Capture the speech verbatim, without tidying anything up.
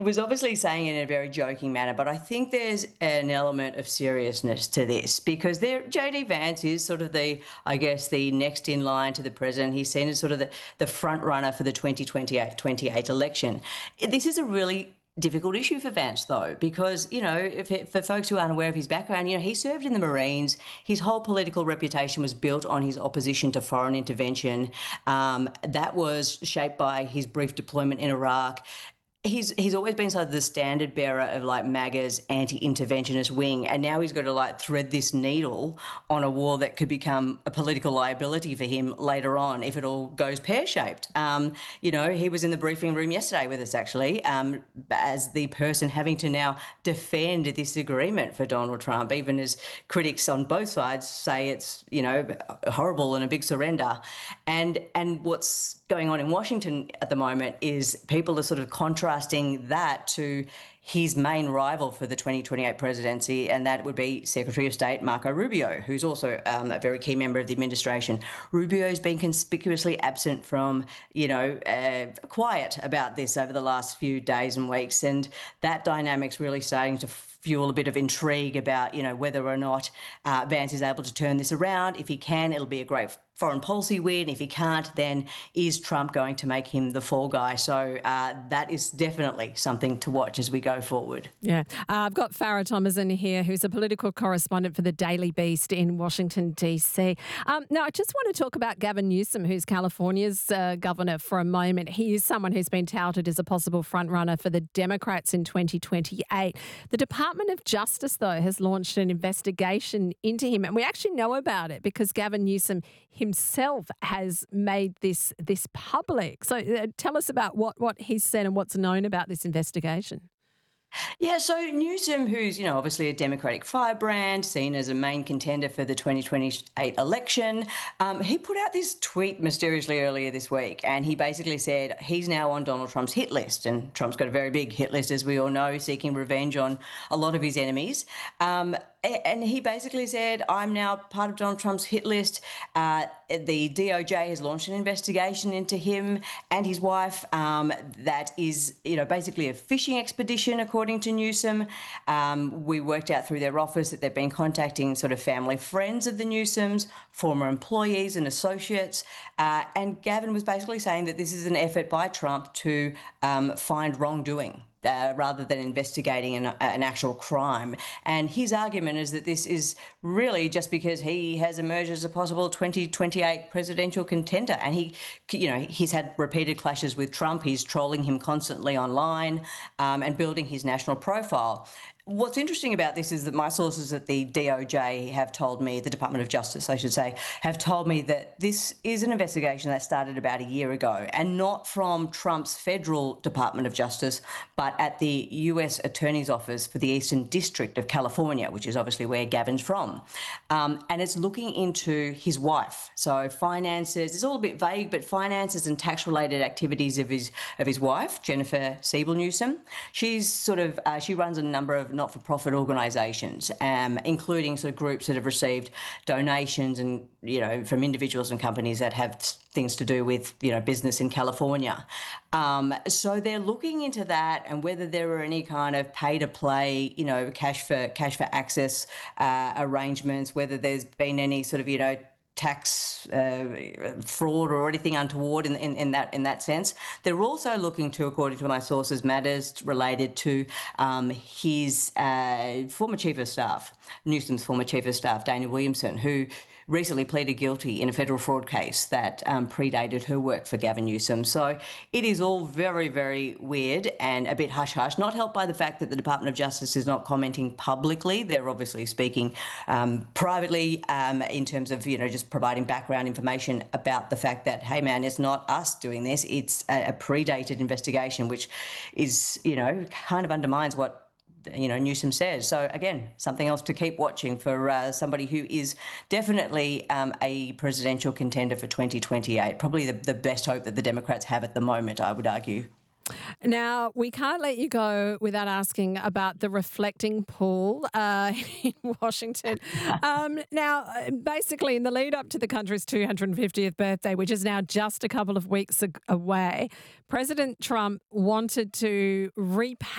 was obviously saying it in a very joking manner, but I think there's an element of seriousness to this because there, J D Vance is sort of the, I guess, the next in line to the president. He's seen as sort of the, the front runner for the twenty twenty-eight election. This is a really difficult issue for Vance, though, because, you know, if it, for folks who aren't aware of his background, you know, he served in the Marines. His whole political reputation was built on his opposition to foreign intervention. Um, that was shaped by his brief deployment in Iraq. He's he's always been sort of the standard bearer of like MAGA's anti-interventionist wing, and now he's got to like thread this needle on a war that could become a political liability for him later on if it all goes pear-shaped. Um, you know, he was in the briefing room yesterday with us actually, um, as the person having to now defend this agreement for Donald Trump, even as critics on both sides say it's, you know, horrible and a big surrender. And and what's going on in Washington at the moment is people are sort of contrasting that to his main rival for the twenty twenty-eight presidency, and that would be Secretary of State Marco Rubio, who's also um, a very key member of the administration. Rubio's been conspicuously absent from, you know, uh, quiet about this over the last few days and weeks, and that dynamic's really starting to fuel a bit of intrigue about, you know, whether or not uh, Vance is able to turn this around. If he can, it'll be a great foreign policy win. If he can't, then is Trump going to make him the fall guy? So uh, that is definitely something to watch as we go forward. Yeah. Uh, I've got Farah Thomason here, who's a political correspondent for the Daily Beast in Washington, D C. Um, now, I just want to talk about Gavin Newsom, who's California's uh, governor, for a moment. He is someone who's been touted as a possible frontrunner for the Democrats in twenty twenty-eight. The Department of Justice, though, has launched an investigation into him, and we actually know about it because Gavin Newsom himself has made this this public. So uh, tell us about what, what he's said and what's known about this investigation. Yeah, so Newsom, who's, you know, obviously a Democratic firebrand, seen as a main contender for the twenty twenty-eight election, um, he put out this tweet mysteriously earlier this week, and he basically said he's now on Donald Trump's hit list, and Trump's got a very big hit list, as we all know, seeking revenge on a lot of his enemies. Um, and he basically said, I'm now part of Donald Trump's hit list. Uh, the D O J has launched an investigation into him and his wife um, that is, you know, basically a fishing expedition, according to Newsom. Um, we worked out through their office that they've been contacting sort of family friends of the Newsoms, former employees and associates. Uh, and Gavin was basically saying that this is an effort by Trump to um, find wrongdoing. Uh, rather than investigating an, an actual crime. And his argument is that this is really just because he has emerged as a possible twenty twenty-eight presidential contender. And he, you know, he's had repeated clashes with Trump. He's trolling him constantly online um, and building his national profile. What's interesting about this is that my sources at the D O J have told me, the Department of Justice, I should say, have told me that this is an investigation that started about a year ago, and not from Trump's federal Department of Justice, but at the U S Attorney's Office for the Eastern District of California, which is obviously where Gavin's from. Um, and it's looking into his wife. So finances, it's all a bit vague, but finances and tax-related activities of his of his wife, Jennifer Siebel Newsom. She's sort of, uh, she runs a number of not-for-profit organisations, um, including sort of groups that have received donations and, you know, from individuals and companies that have things to do with, you know, business in California. Um, so they're looking into that and whether there are any kind of pay-to-play, you know, cash for cash for access uh, arrangements, whether there's been any sort of, you know, tax uh, fraud or anything untoward in, in, in that in that sense. They're also looking to, according to my sources, matters related to um, his uh, former chief of staff, Newsom's former chief of staff, Dana Williamson, who recently pleaded guilty in a federal fraud case that um, predated her work for Gavin Newsom. So it is all very, very weird and a bit hush-hush, not helped by the fact that the Department of Justice is not commenting publicly. They're obviously speaking um, privately um, in terms of, you know, just providing background information about the fact that, hey, man, it's not us doing this. It's a, a predated investigation, which is, you know, kind of undermines what you know, Newsom says. So again, something else to keep watching for uh, somebody who is definitely um, a presidential contender for twenty twenty-eight. Probably the, the best hope that the Democrats have at the moment, I would argue. Now, we can't let you go without asking about the reflecting pool uh, in Washington. Um, now, uh, basically, in the lead up to the country's two hundred fiftieth birthday, which is now just a couple of weeks ag- away, President Trump wanted to repay